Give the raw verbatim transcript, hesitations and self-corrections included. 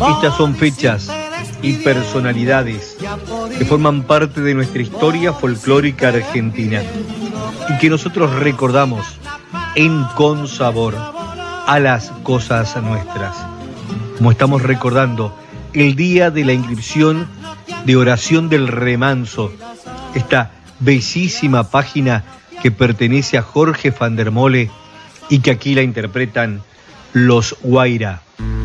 Estas son fechas y personalidades que forman parte de nuestra historia folclórica argentina y que nosotros recordamos en Consabor a las cosas nuestras, como estamos recordando el día de la inscripción de Oración del Remanso, esta bellísima página que pertenece a Jorge van der Mole y que aquí la interpretan los Guaira.